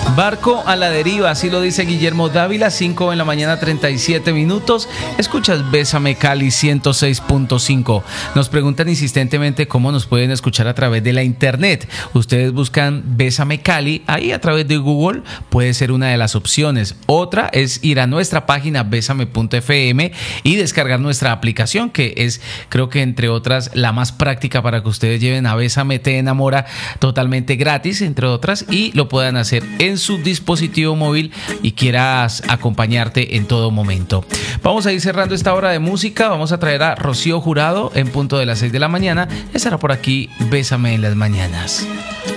Barco a la deriva, así lo dice Guillermo Dávila, 5 de la mañana 37 minutos. Escuchas Bésame Cali 106.5. Nos preguntan insistentemente cómo nos pueden escuchar a través de la internet. Ustedes buscan Bésame Cali, ahí a través de Google puede ser una de las opciones. Otra es ir a nuestra página besame.fm y descargar nuestra aplicación, que es, creo que entre otras, la más práctica para que ustedes lleven a Bésame Te Enamora totalmente gratis, entre otras, y lo puedan hacer en su dispositivo móvil y quieras acompañarte en todo momento. Vamos a ir cerrando esta hora de música. Vamos a traer a Rocío Jurado en punto de las 6 de la mañana. Estará por aquí Bésame en las mañanas.